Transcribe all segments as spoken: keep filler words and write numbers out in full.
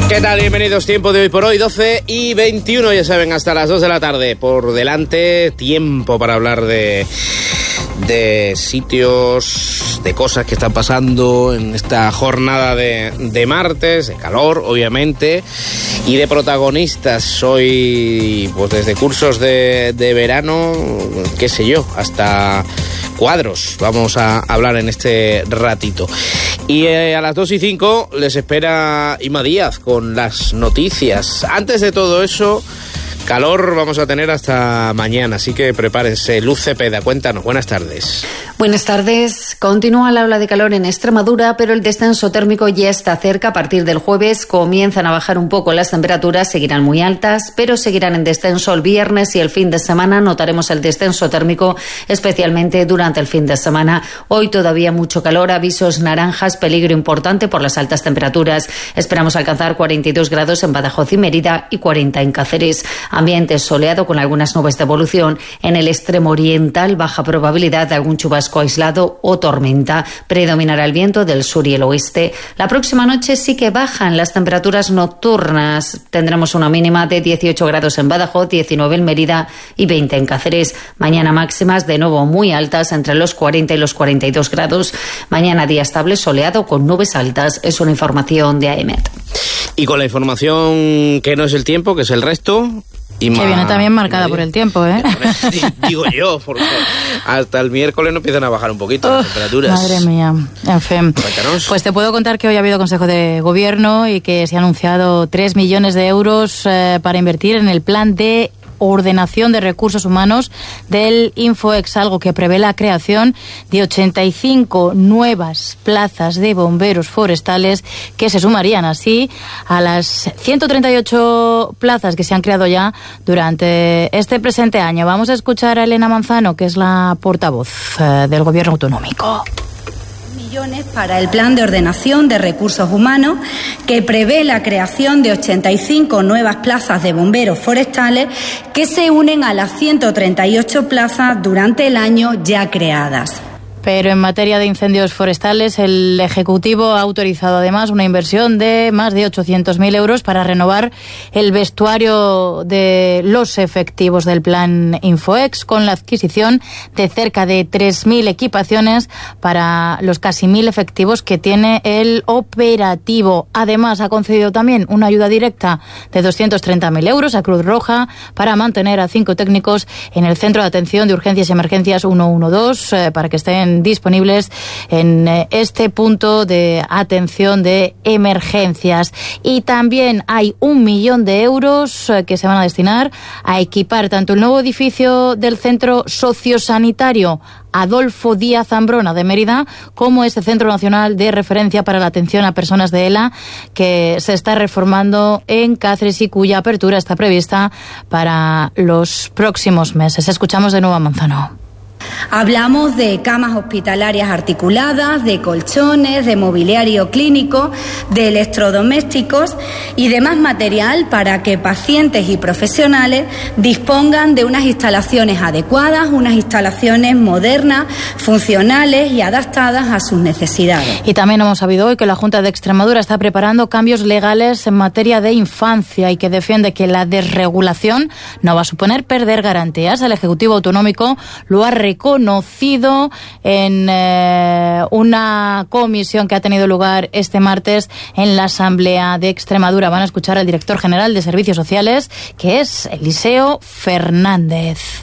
¿Qué tal? Bienvenidos, tiempo de hoy por hoy, doce y veintiuno, ya saben, hasta las dos de la tarde. Por delante, tiempo para hablar de, de sitios, de cosas que están pasando en esta jornada de, de martes, de calor, obviamente, y de protagonistas. Hoy, pues desde cursos de, de verano, qué sé yo, hasta cuadros, vamos a hablar en este ratito. Y eh, a las dos y cinco les espera Ima Díaz con las noticias. Antes de todo eso, calor vamos a tener hasta mañana, así que prepárense. Luz Cepeda, cuéntanos, buenas tardes. Buenas tardes. Continúa la ola de calor en Extremadura, pero el descenso térmico ya está cerca. A partir del jueves comienzan a bajar un poco las temperaturas, seguirán muy altas, pero seguirán en descenso el viernes y el fin de semana. Notaremos el descenso térmico, especialmente durante el fin de semana. Hoy todavía mucho calor, avisos naranjas, peligro importante por las altas temperaturas. Esperamos alcanzar cuarenta y dos grados en Badajoz y Mérida y cuarenta en Cáceres. Ambiente soleado con algunas nubes de evolución. En el extremo oriental, baja probabilidad de algún chubasco aislado o tormenta. Predominará el viento del sur y el oeste. La próxima noche sí que bajan las temperaturas nocturnas. Tendremos una mínima de dieciocho grados en Badajoz, diecinueve en Mérida y veinte en Cáceres. Mañana máximas de nuevo muy altas, entre los cuarenta y los cuarenta y dos grados. Mañana día estable, soleado con nubes altas. Es una información de AEMET. Y con la información que no es el tiempo, que es el resto... Y que viene también marcada por el tiempo, ¿eh? Digo yo, porque hasta el miércoles no empiezan a bajar un poquito las temperaturas. Madre mía, en fin. Cuéntanos. Pues te puedo contar que hoy ha habido Consejo de Gobierno y que se ha anunciado tres millones de euros eh, para invertir en el plan de ordenación de recursos humanos del Infoex, algo que prevé la creación de ochenta y cinco nuevas plazas de bomberos forestales que se sumarían así a las ciento treinta y ocho plazas que se han creado ya durante este presente año. Vamos a escuchar a Elena Manzano, que es la portavoz eh, del Gobierno autonómico. Millones para el plan de ordenación de recursos humanos, que prevé la creación de ochenta y cinco nuevas plazas de bomberos forestales que se unen a las ciento treinta y ocho plazas durante el año ya creadas. Pero en materia de incendios forestales, el Ejecutivo ha autorizado además una inversión de más de ochocientos mil euros para renovar el vestuario de los efectivos del plan Infoex, con la adquisición de cerca de tres mil equipaciones para los casi mil efectivos que tiene el operativo. Además, ha concedido también una ayuda directa de doscientos treinta mil euros a Cruz Roja para mantener a cinco técnicos en el Centro de Atención de Urgencias y Emergencias ciento doce eh, para que estén disponibles en este punto de atención de emergencias. Y también hay un millón de euros que se van a destinar a equipar tanto el nuevo edificio del Centro Sociosanitario Adolfo Díaz Zambrona de Mérida como este Centro Nacional de Referencia para la Atención a Personas de ELA, que se está reformando en Cáceres y cuya apertura está prevista para los próximos meses. Escuchamos de nuevo a Manzano. Hablamos de camas hospitalarias articuladas, de colchones, de mobiliario clínico, de electrodomésticos y demás material para que pacientes y profesionales dispongan de unas instalaciones adecuadas, unas instalaciones modernas, funcionales y adaptadas a sus necesidades. Y también hemos sabido hoy que la Junta de Extremadura está preparando cambios legales en materia de infancia y que defiende que la desregulación no va a suponer perder garantías. El Ejecutivo Autonómico lo ha reconocido en eh, una comisión que ha tenido lugar este martes en la Asamblea de Extremadura. Van a escuchar al director general de Servicios Sociales, que es Eliseo Fernández.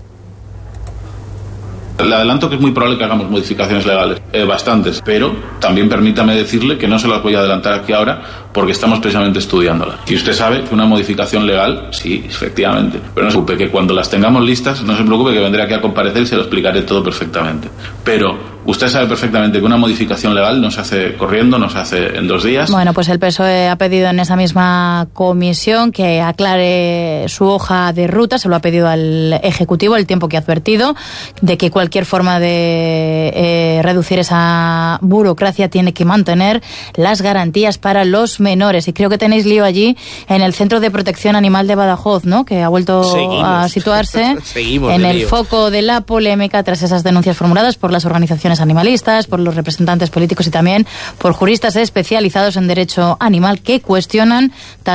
Le adelanto que es muy probable que hagamos modificaciones legales, eh, bastantes, pero también permítame decirle que no se las voy a adelantar aquí ahora porque estamos precisamente estudiándolas. Y usted sabe que una modificación legal, sí, efectivamente, pero no se preocupe que cuando las tengamos listas, no se preocupe que vendré aquí a comparecer y se lo explicaré todo perfectamente. Pero usted sabe perfectamente que una modificación legal no se hace corriendo, no se hace en dos días. Bueno, pues el P S O E ha pedido en esa misma comisión que aclare su hoja de ruta, se lo ha pedido al Ejecutivo, el tiempo que ha advertido, de que cualquier forma de eh, reducir esa burocracia tiene que mantener las garantías para los menores. Y creo que tenéis lío allí en el Centro de Protección Animal de Badajoz, ¿no? Que ha vuelto Seguimos. a situarse en el lío. foco de la polémica tras esas denuncias formuladas por las organizaciones animalistas, por los representantes políticos y también por juristas especializados en derecho animal que cuestionan